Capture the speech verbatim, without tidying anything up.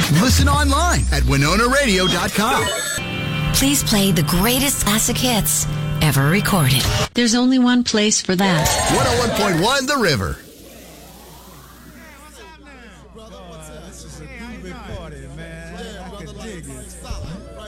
Listen online at winona radio dot com. Please play the greatest classic hits ever recorded. There's only one place for that. one oh one point one The River. This is a groovy party, man. I can dig it.